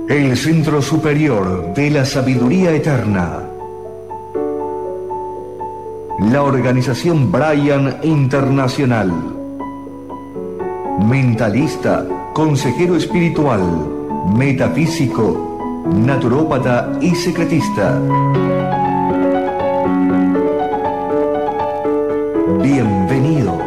El Centro Superior de la Sabiduría Eterna. La Organización Brian Internacional. Mentalista, consejero espiritual, metafísico, naturópata y secretista. Bienvenidos.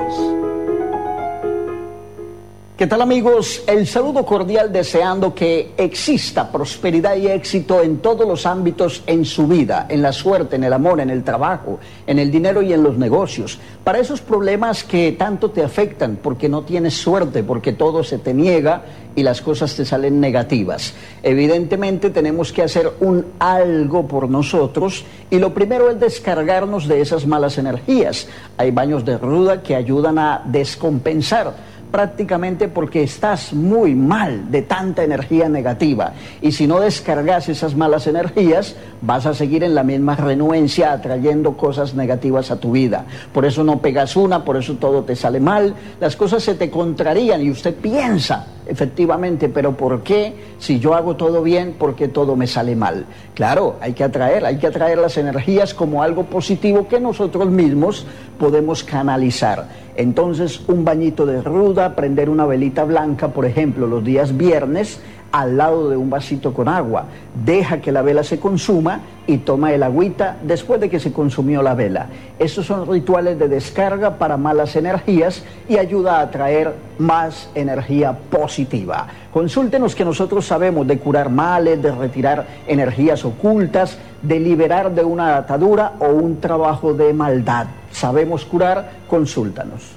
¿Qué tal, amigos? El saludo cordial, deseando que exista prosperidad y éxito en todos los ámbitos en su vida, en la suerte, en el amor, en el trabajo, en el dinero y en los negocios. Para esos problemas que tanto te afectan porque no tienes suerte, porque todo se te niega y las cosas te salen negativas. Evidentemente tenemos que hacer un algo por nosotros, y lo primero es descargarnos de esas malas energías. Hay baños de ruda que ayudan a descompensar, prácticamente porque estás muy mal de tanta energía negativa, y si no descargas esas malas energías vas a seguir en la misma renuencia, atrayendo cosas negativas a tu vida. Por eso no pegas una, por eso todo te sale mal, las cosas se te contrarían y usted piensa, efectivamente, pero ¿por qué? Si yo hago todo bien, ¿por qué todo me sale mal? Claro, hay que atraer las energías como algo positivo que nosotros mismos podemos canalizar. Entonces, un bañito de ruda, prender una velita blanca, por ejemplo, los días viernes, al lado de un vasito con agua. Deja que la vela se consuma y toma el agüita después de que se consumió la vela. Estos son rituales de descarga para malas energías y ayuda a atraer más energía positiva. Consúltenos, que nosotros sabemos de curar males, de retirar energías ocultas, de liberar de una atadura o un trabajo de maldad. Sabemos curar, consúltanos.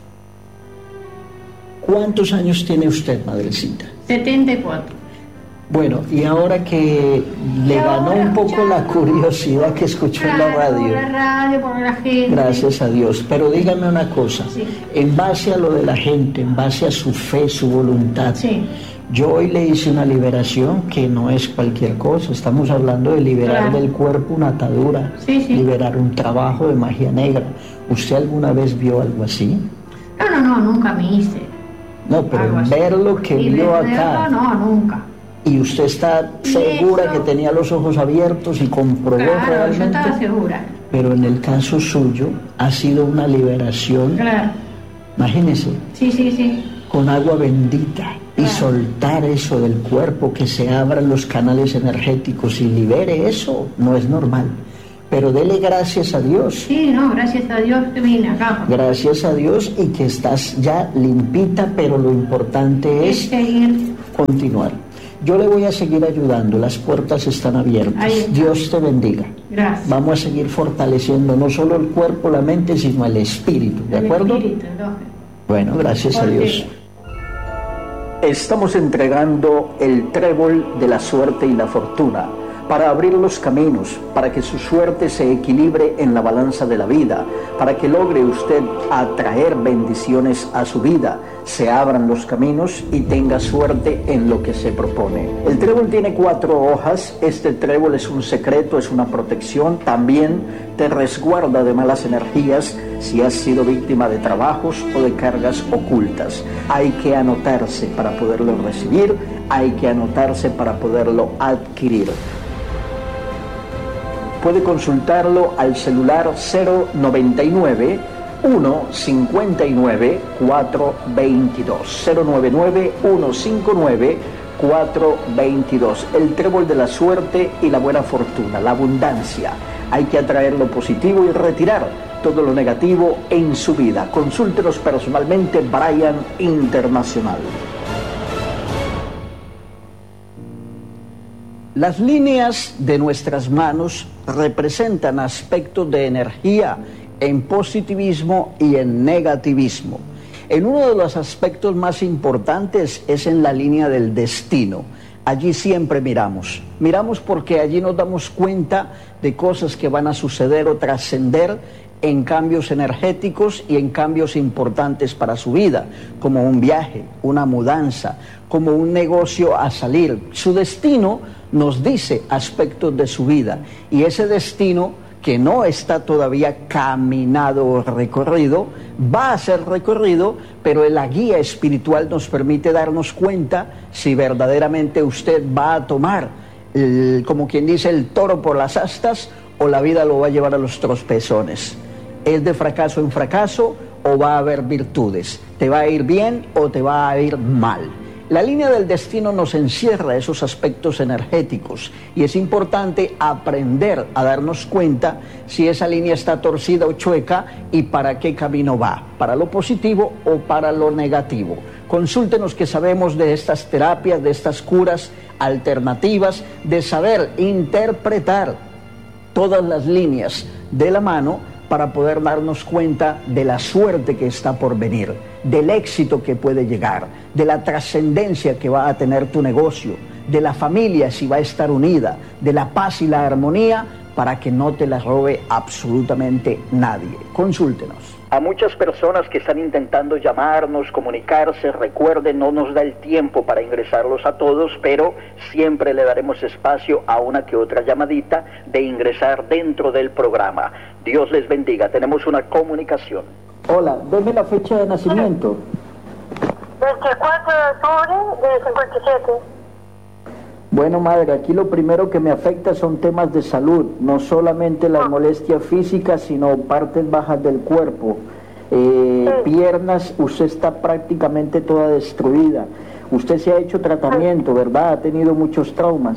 ¿Cuántos años tiene usted, madrecita? 74. Bueno, y ahora que le ganó un poco la curiosidad que escuchó en la radio. Por la radio, por la gente. Gracias a Dios. Pero dígame una cosa, Sí. En base a lo de la gente, en base a su fe, su voluntad. Sí. Yo hoy le hice una liberación que no es cualquier cosa. Estamos hablando de liberar Claro. del cuerpo una atadura, Sí, sí. liberar un trabajo de magia negra. ¿Usted alguna vez vio algo así? No, nunca me hice. No, pero Algo así. ver lo que Y vio verlo, acá. No, nunca. ¿Y usted está segura Eso. que tenía los ojos abiertos y comprobó Claro, yo realmente? estaba segura. Pero en el caso suyo ha sido una liberación, Claro. imagínese, Sí. con agua bendita, y Claro. soltar eso del cuerpo, que se abran los canales energéticos y libere eso, no es normal. Pero dele gracias a Dios. Sí, no, gracias a Dios que vine acá. Gracias a Dios, y que estás ya limpita, pero lo importante Es es seguir. continuar. Yo le voy a seguir ayudando, las puertas están abiertas. Ahí está. Dios te bendiga. Gracias. Vamos a seguir fortaleciendo no solo el cuerpo, la mente, sino el espíritu, ¿de El acuerdo? espíritu, lógico. Bueno, gracias a Porque- Dios. Estamos entregando el trébol de la suerte y la fortuna para abrir los caminos, para que su suerte se equilibre en la balanza de la vida, para que logre usted atraer bendiciones a su vida, se abran los caminos y tenga suerte en lo que se propone. El trébol tiene 4 hojas. Este trébol es un secreto, es una protección. También te resguarda de malas energías si has sido víctima de trabajos o de cargas ocultas. Hay que anotarse para poderlo recibir, hay que anotarse para poderlo adquirir. Puede consultarlo al celular 099 159 422, 099 159 422. El trébol de la suerte y la buena fortuna, la abundancia. Hay que atraer lo positivo y retirar todo lo negativo en su vida. Consúltenos personalmente, Brian Internacional. Las líneas de nuestras manos representan aspectos de energía en positivismo y en negativismo. En uno de los aspectos más importantes es en la línea del destino. Allí siempre miramos porque allí nos damos cuenta de cosas que van a suceder o trascender en cambios energéticos y en cambios importantes para su vida, como un viaje, una mudanza, como un negocio a salir. Su destino nos dice aspectos de su vida, y ese destino que no está todavía caminado o recorrido, va a ser recorrido, pero la guía espiritual nos permite darnos cuenta si verdaderamente usted va a tomar, como quien dice, el toro por las astas, o la vida lo va a llevar a los tropezones. ¿Es de fracaso en fracaso o va a haber virtudes? ¿Te va a ir bien o te va a ir mal? La línea del destino nos encierra esos aspectos energéticos y es importante aprender a darnos cuenta si esa línea está torcida o chueca y para qué camino va, para lo positivo o para lo negativo. Consúltenos, que sabemos de estas terapias, de estas curas alternativas, de saber interpretar todas las líneas de la mano para poder darnos cuenta de la suerte que está por venir, del éxito que puede llegar, de la trascendencia que va a tener tu negocio, de la familia si va a estar unida, de la paz y la armonía para que no te la robe absolutamente nadie. Consúltenos. A muchas personas que están intentando llamarnos, comunicarse, recuerden, no nos da el tiempo para ingresarlos a todos, pero siempre le daremos espacio a una que otra llamadita de ingresar dentro del programa. Dios les bendiga. Tenemos una comunicación. Hola, deme la fecha de nacimiento. 24 de octubre de 57. Bueno, madre, aquí lo primero que me afecta son temas de salud, no solamente las molestias físicas, sino partes bajas del cuerpo. Piernas, usted está prácticamente toda destruida. Usted se ha hecho tratamiento, ¿verdad? Ha tenido muchos traumas.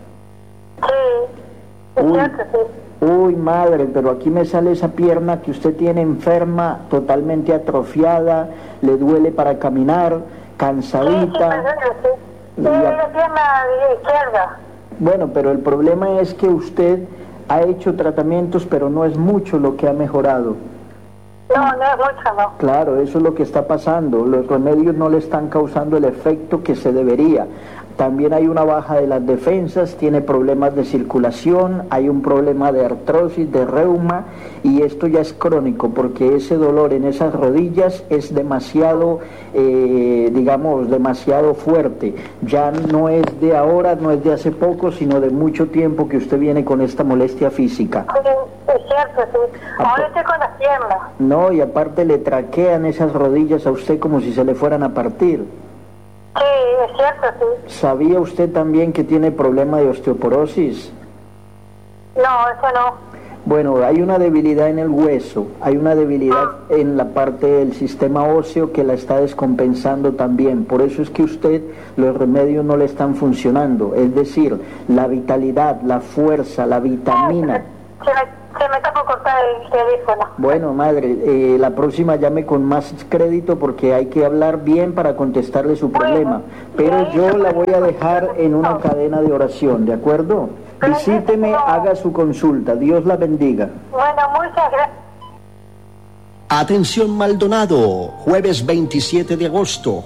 Sí, es cierto, sí. Uy, madre, pero aquí me sale esa pierna que usted tiene enferma, totalmente atrofiada, le duele para caminar, cansadita. Sí. Sí, la pierna izquierda. Bueno, pero el problema es que usted ha hecho tratamientos, pero no es mucho lo que ha mejorado. No es mucho, no. Claro, eso es lo que está pasando. Los remedios no le están causando el efecto que se debería. También hay una baja de las defensas, tiene problemas de circulación, hay un problema de artrosis, de reuma, y esto ya es crónico porque ese dolor en esas rodillas es demasiado, demasiado fuerte. Ya no es de ahora, no es de hace poco, sino de mucho tiempo que usted viene con esta molestia física. Sí, es cierto, sí. Ahora estoy con las piernas. No, y aparte le traquean esas rodillas a usted como si se le fueran a partir. Sí, es cierto, sí. ¿Sabía usted también que tiene problema de osteoporosis? No, eso no. Bueno, hay una debilidad en el hueso, hay una debilidad en la parte del sistema óseo que la está descompensando también. Por eso es que usted, los remedios no le están funcionando. Es decir, la vitalidad, la fuerza, la vitamina. Se me está por cortar el teléfono. Bueno, madre, la próxima llame con más crédito porque hay que hablar bien para contestarle su problema. Pero yo la voy a dejar en una cadena de oración, ¿de acuerdo? Visíteme, haga su consulta. Dios la bendiga. Bueno, muchas gracias. Atención Maldonado, jueves 27 de agosto,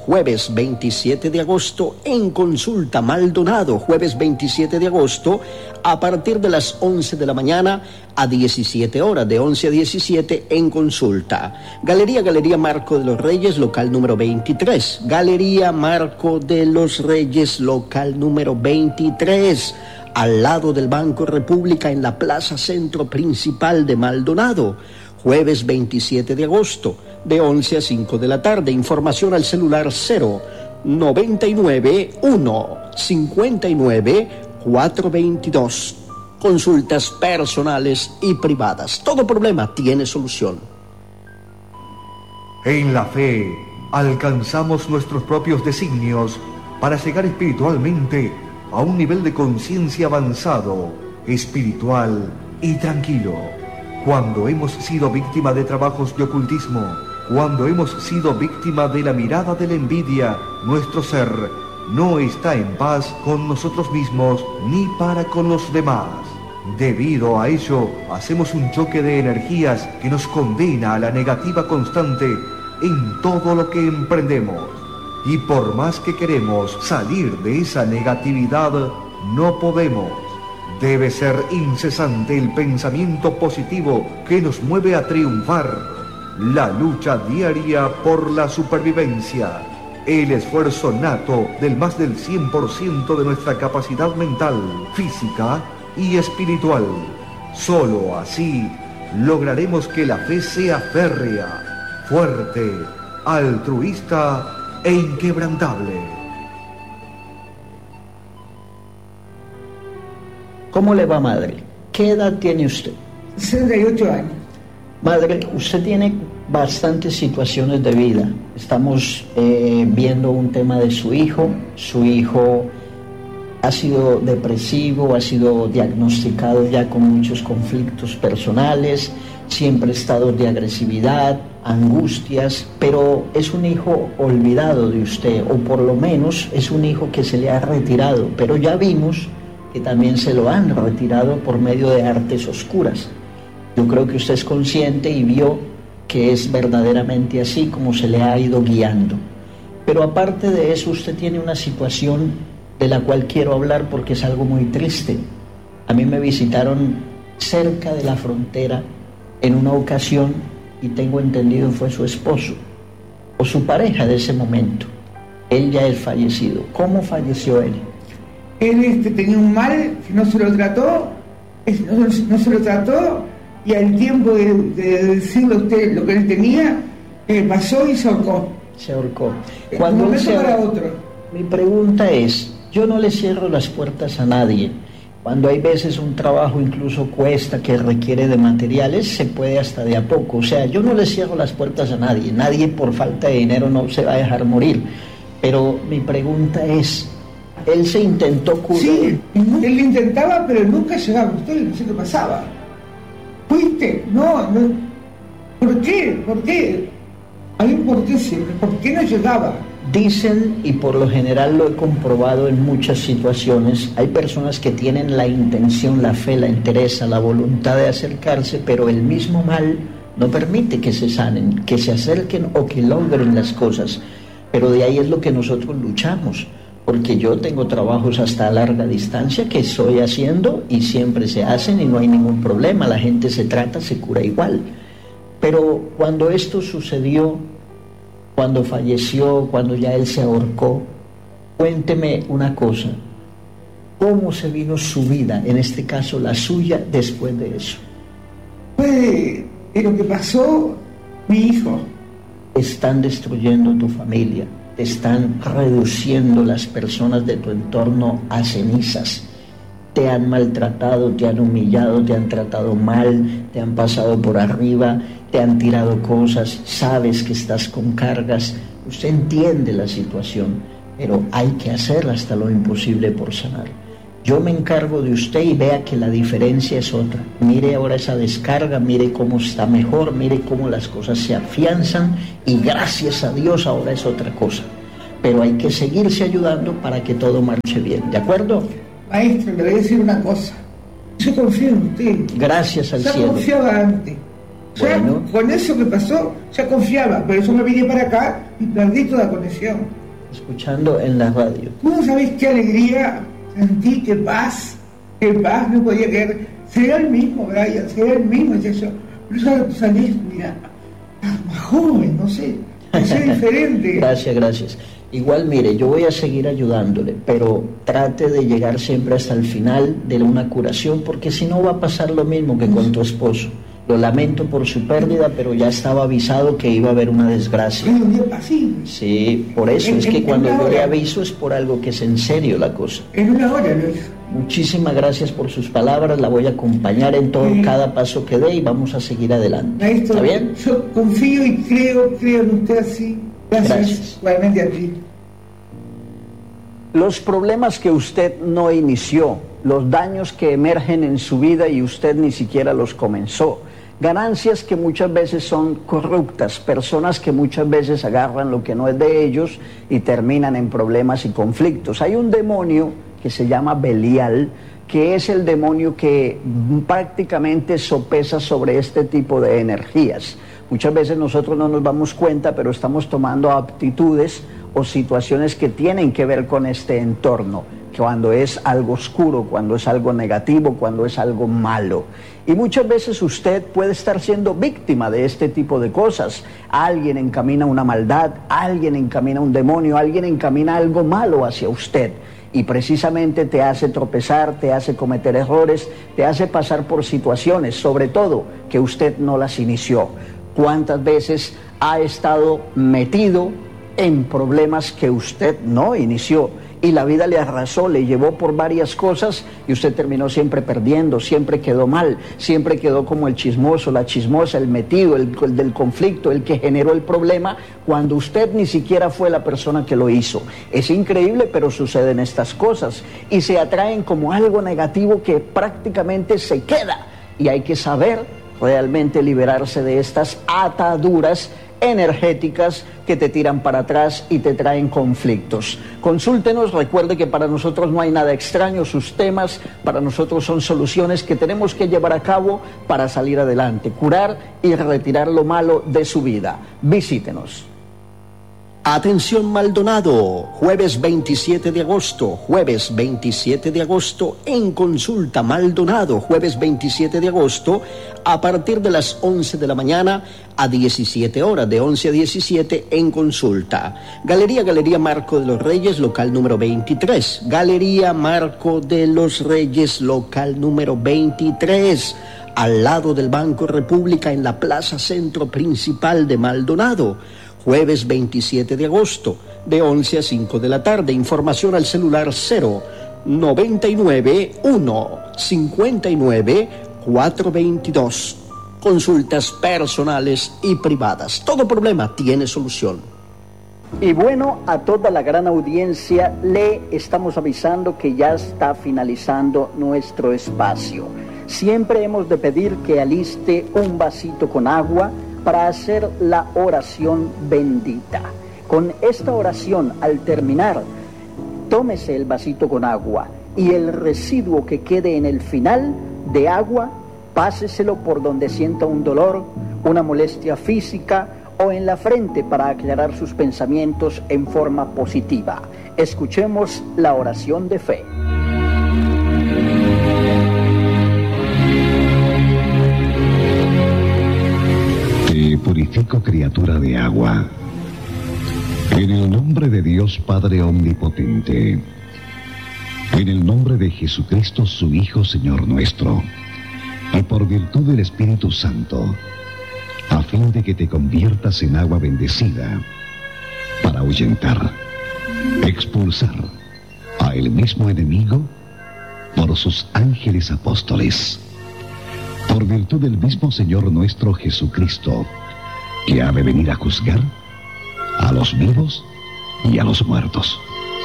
en consulta Maldonado, jueves 27 de agosto, a partir de las 11 de la mañana a 17 horas, de 11 a 17 en consulta. Galería Marco de los Reyes, local número 23. Galería Marco de los Reyes, local número 23. Al lado del Banco República, en la Plaza Centro Principal de Maldonado. Jueves 27 de agosto, de 11 a 5 de la tarde. Información al celular 099 1 59 422. Consultas personales y privadas. Todo problema tiene solución. En la fe, alcanzamos nuestros propios designios para llegar espiritualmente a un nivel de conciencia avanzado, espiritual y tranquilo. Cuando hemos sido víctima de trabajos de ocultismo, cuando hemos sido víctima de la mirada de la envidia, nuestro ser no está en paz con nosotros mismos ni para con los demás. Debido a ello, hacemos un choque de energías que nos condena a la negativa constante en todo lo que emprendemos. Y por más que queremos salir de esa negatividad, no podemos. Debe ser incesante el pensamiento positivo que nos mueve a triunfar. La lucha diaria por la supervivencia. El esfuerzo nato del más del 100% de nuestra capacidad mental, física y espiritual. Solo así lograremos que la fe sea férrea, fuerte, altruista e inquebrantable. ¿Cómo le va, madre? ¿Qué edad tiene usted? 68 años. Madre, usted tiene bastantes situaciones de vida. Estamos viendo un tema de su hijo. Su hijo ha sido depresivo, ha sido diagnosticado ya con muchos conflictos personales, siempre estados de agresividad, angustias, pero es un hijo olvidado de usted, o por lo menos es un hijo que se le ha retirado, pero ya vimos que también se lo han retirado por medio de artes oscuras. Yo creo que usted es consciente y vio que es verdaderamente así como se le ha ido guiando. Pero aparte de eso, usted tiene una situación de la cual quiero hablar porque es algo muy triste. A mí me visitaron cerca de la frontera en una ocasión y tengo entendido fue su esposo o su pareja de ese momento. Él ya es fallecido. ¿Cómo falleció él? Él tenía un mal que no se lo trató, no se lo trató, y al tiempo de decirle a usted lo que él tenía, pasó y se ahorcó. Se ahorcó. De un momento para otro. Mi pregunta es, yo no le cierro las puertas a nadie. Cuando hay veces un trabajo incluso cuesta, que requiere de materiales, se puede hasta de a poco. O sea, yo no le cierro las puertas a nadie. Nadie por falta de dinero no se va a dejar morir. Pero mi pregunta es, él se intentó curar. Sí, él intentaba, pero nunca llegaba. Usted no sé qué pasaba. ¿Fuiste? No. ¿Por qué? ¿Por qué? Hay un por qué siempre. ¿Por qué no llegaba? Dicen, y por lo general lo he comprobado en muchas situaciones, hay personas que tienen la intención, la fe, la entereza, la voluntad de acercarse, pero el mismo mal no permite que se sanen, que se acerquen o que logren las cosas. Pero de ahí es lo que nosotros luchamos, porque yo tengo trabajos hasta a larga distancia que estoy haciendo y siempre se hacen y no hay ningún problema, la gente se trata, se cura igual. Pero cuando esto sucedió, cuando falleció, cuando ya él se ahorcó, cuénteme una cosa, ¿cómo se vino su vida, en este caso la suya, después de eso? Pues lo que pasó, mi hijo. Están destruyendo tu familia, te están reduciendo las personas de tu entorno a cenizas, te han maltratado, te han humillado, te han tratado mal, te han pasado por arriba, te han tirado cosas, sabes que estás con cargas, usted entiende la situación, pero hay que hacer hasta lo imposible por sanar. Yo me encargo de usted y vea que la diferencia es otra. Mire ahora esa descarga, mire cómo está mejor, mire cómo las cosas se afianzan y gracias a Dios ahora es otra cosa. Pero hay que seguirse ayudando para que todo marche bien, ¿de acuerdo? Maestro, le voy a decir una cosa. Yo confío en usted. Gracias al ya cielo. Confiaba antes. Ya Bueno. con eso que pasó, ya confiaba, pero yo me vine para acá y perdí toda conexión. Escuchando en la radio. Tú no sabés qué alegría sentí, qué paz, no podía creer. Será el mismo, Brian, será el mismo, decía yo. Pero ya salís, mira, más joven, no sé, diferente. Gracias. Igual, mire, yo voy a seguir ayudándole, pero trate de llegar siempre hasta el final de una curación, porque si no va a pasar lo mismo que con tu esposo. Lo lamento por su pérdida, pero ya estaba avisado que iba a haber una desgracia. Es un día pasivo. Sí, por eso es que cuando yo le aviso es por algo que es en serio la cosa. En una hora lo hizo. Muchísimas gracias por sus palabras, la voy a acompañar en todo cada paso que dé y vamos a seguir adelante. Maestro, ¿Está bien? yo confío y creo en usted así. Gracias. Igualmente a ti. Los problemas que usted no inició, los daños que emergen en su vida y usted ni siquiera los comenzó, ganancias que muchas veces son corruptas, personas que muchas veces agarran lo que no es de ellos y terminan en problemas y conflictos. Hay un demonio que se llama Belial, que es el demonio que prácticamente sopesa sobre este tipo de energías. Muchas veces nosotros no nos damos cuenta, pero estamos tomando aptitudes o situaciones que tienen que ver con este entorno, cuando es algo oscuro, cuando es algo negativo, cuando es algo malo. Y muchas veces usted puede estar siendo víctima de este tipo de cosas. Alguien encamina una maldad, alguien encamina un demonio, alguien encamina algo malo hacia usted. y precisamente te hace tropezar, te hace cometer errores, te hace pasar por situaciones, sobre todo que usted no las inició. ¿Cuántas veces ha estado metido en problemas que usted no inició y la vida le arrasó, le llevó por varias cosas y usted terminó siempre perdiendo, siempre quedó mal, siempre quedó como el chismoso, la chismosa, el metido, el del conflicto, el que generó el problema, cuando usted ni siquiera fue la persona que lo hizo? Es increíble, pero suceden estas cosas y se atraen como algo negativo que prácticamente se queda, y hay que saber realmente liberarse de estas ataduras energéticas que te tiran para atrás y te traen conflictos. Consúltenos, recuerde que para nosotros no hay nada extraño, sus temas para nosotros son soluciones que tenemos que llevar a cabo para salir adelante, curar y retirar lo malo de su vida. Visítenos. Atención Maldonado, jueves 27 de agosto, en consulta Maldonado, jueves 27 de agosto, a partir de las 11 de la mañana a 17 horas, de 11 a 17 en consulta. Galería Marco de los Reyes, local número 23. Galería Marco de los Reyes, local número 23. Al lado del Banco República, en la Plaza Centro Principal de Maldonado. Jueves 27 de agosto, de 11 a 5 de la tarde. Información al celular 099-1-59-422. Consultas personales y privadas. Todo problema tiene solución. Y bueno, a toda la gran audiencia le estamos avisando que ya está finalizando nuestro espacio. Siempre hemos de pedir que aliste un vasito con agua para hacer la oración bendita. Con esta oración, al terminar, tómese el vasito con agua y el residuo que quede en el final de agua, páseselo por donde sienta un dolor, una molestia física o en la frente para aclarar sus pensamientos en forma positiva. Escuchemos la oración de fe. Te purifico, criatura de agua, en el nombre de Dios Padre Omnipotente, en el nombre de Jesucristo, su Hijo, Señor nuestro, y por virtud del Espíritu Santo, a fin de que te conviertas en agua bendecida, para ahuyentar, expulsar a el mismo enemigo por sus ángeles apóstoles, por virtud del mismo Señor nuestro Jesucristo, que ha de venir a juzgar a los vivos y a los muertos.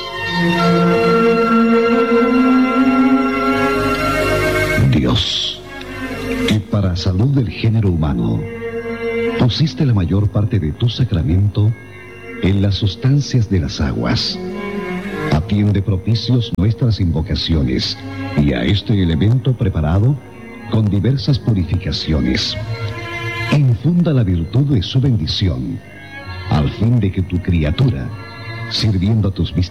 Dios, que para salud del género humano pusiste la mayor parte de tu sacramento en las sustancias de las aguas, atiende propicios nuestras invocaciones y a este elemento preparado con diversas purificaciones, infunda la virtud de su bendición, al fin de que tu criatura, sirviendo a tus